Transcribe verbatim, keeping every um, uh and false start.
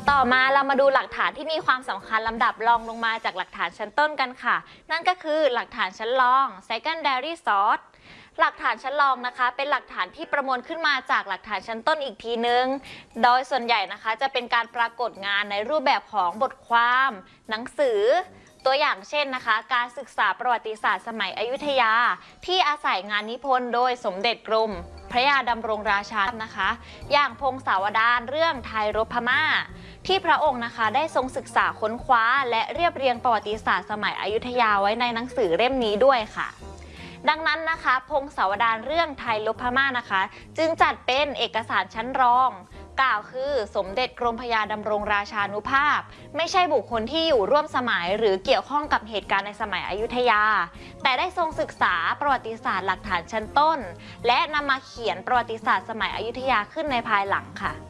ต่อมาเรามาดูหลักฐานที่มีความสำคัญลำดับรองลงมาจากหลักฐานชั้นต้นกันค่ะนั่นก็คือหลักฐานชั้นรอง secondary source หลักฐานชั้นรองนะคะเป็นหลักฐานที่ประมวลขึ้นมาจากหลักฐานชั้นต้นอีกทีนึงโดยส่วนใหญ่นะคะจะเป็นการปรากฏงานในรูปแบบของบทความ หนังสือตัวอย่างเช่นนะคะการศึกษาประวัติศาสตร์สมัยอยุธยาที่อาศัยงานนิพนธ์โดยสมเด็จกรมพระยาดำรงราชานะคะอย่างพงศาวดารเรื่องไทยรบพม่าที่พระองค์นะคะได้ทรงศึกษาค้นคว้าและเรียบเรียงประวัติศาสตร์สมัยอยุธยาไว้ในหนังสือเล่มนี้ด้วยค่ะดังนั้นนะคะพงศาวดารเรื่องไทยรบพม่านะคะจึงจัดเป็นเอกสารชั้นรองกล่าวคือสมเด็จกรมพระยาดำรงราชานุภาพไม่ใช่บุคคลที่อยู่ร่วมสมัยหรือเกี่ยวข้องกับเหตุการณ์ในสมัยอยุธยาแต่ได้ทรงศึกษาประวัติศาสตร์หลักฐานชั้นต้นและนำมาเขียนประวัติศาสตร์สมัยอยุธยาขึ้นในภายหลังค่ะ